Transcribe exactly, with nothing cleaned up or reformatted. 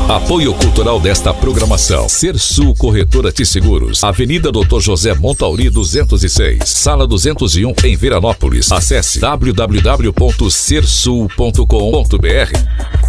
Apoio cultural desta programação: Sersul Corretora de Seguros, Avenida doutor José Montauri duzentos e seis, Sala duzentos e um, em Veranópolis. Acesse w w w ponto sersul ponto com ponto b r.